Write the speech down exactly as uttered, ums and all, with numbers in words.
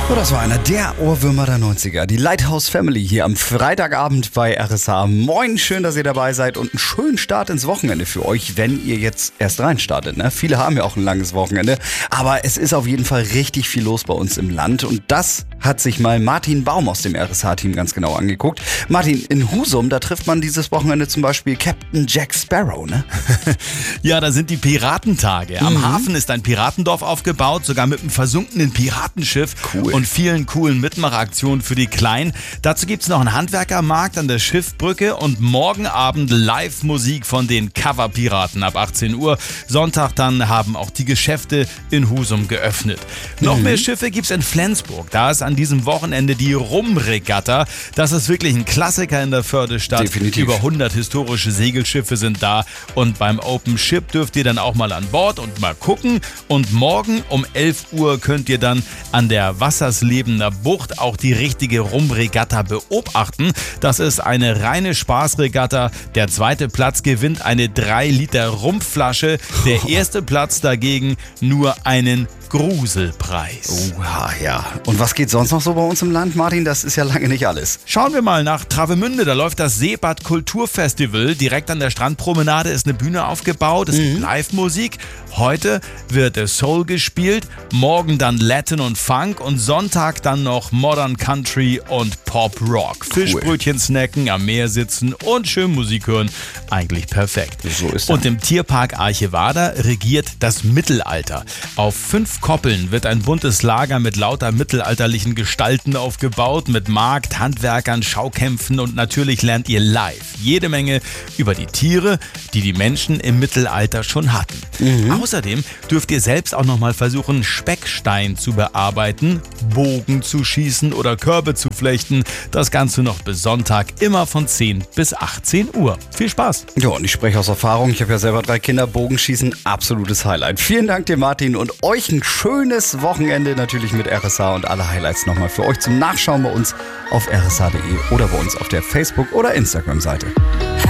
So, das war einer der Ohrwürmer der neunziger. Die Lighthouse Family hier am Freitagabend bei R S H. Moin, schön, dass ihr dabei seid und einen schönen Start ins Wochenende für euch, wenn ihr jetzt erst reinstartet. Ne? Viele haben ja auch ein langes Wochenende, aber es ist auf jeden Fall richtig viel los bei uns im Land und das hat sich mal Martin Baum aus dem R S H-Team ganz genau angeguckt. Martin, in Husum, da trifft man dieses Wochenende zum Beispiel Captain Jack Sparrow, ne? Ja, da sind die Piratentage. Am mhm. Hafen ist ein Piratendorf aufgebaut, sogar mit einem versunkenen Piratenschiff. Cool. Und vielen coolen Mitmacheraktionen für die Kleinen. Dazu gibt es noch einen Handwerkermarkt an der Schiffbrücke und morgen Abend Live-Musik von den Cover-Piraten ab achtzehn Uhr. Sonntag dann haben auch die Geschäfte in Husum geöffnet. Mhm. Noch mehr Schiffe gibt es in Flensburg. Da ist an diesem Wochenende die Rum-Regatta. Das ist wirklich ein Klassiker in der Fördestadt. Definitiv. Über hundert historische Segelschiffe sind da und beim Open Ship dürft ihr dann auch mal an Bord und mal gucken. Und morgen um elf Uhr könnt ihr dann an der Wasserslebener Bucht auch die richtige Rum-Regatta beobachten. Das ist eine reine Spaßregatta. Der zweite Platz gewinnt eine drei Liter Rumpflasche. Der erste Platz dagegen nur einen Gruselpreis. Oha, ja. Und was geht sonst noch so bei uns im Land, Martin? Das ist ja lange nicht alles. Schauen wir mal nach Travemünde. Da läuft das Seebad Kulturfestival. Direkt an der Strandpromenade ist eine Bühne aufgebaut. Es gibt mhm. Live-Musik. Heute wird Soul gespielt. Morgen dann Latin und Funk. Und Sonntag dann noch Modern Country und Pop Rock. Cool. Fischbrötchen snacken, am Meer sitzen und schön Musik hören. Eigentlich perfekt. So ist das. Und im Tierpark Archevada regiert das Mittelalter. Auf fünf Koppeln wird ein buntes Lager mit lauter mittelalterlichen Gestalten aufgebaut, mit Markt, Handwerkern, Schaukämpfen und natürlich lernt ihr live jede Menge über die Tiere, die die Menschen im Mittelalter schon hatten. Mhm. Außerdem dürft ihr selbst auch nochmal versuchen, Speckstein zu bearbeiten, Bogen zu schießen oder Körbe zu flechten. Das Ganze noch bis Sonntag, immer von zehn bis achtzehn Uhr. Viel Spaß! Ja, und ich spreche aus Erfahrung. Ich habe ja selber drei Kinder. Bogenschießen, absolutes Highlight. Vielen Dank dir, Martin, und euch ein schönes Wochenende natürlich mit R S H und alle Highlights nochmal für euch zum Nachschauen bei uns auf r s h punkt d e oder bei uns auf der Facebook- oder Instagram-Seite.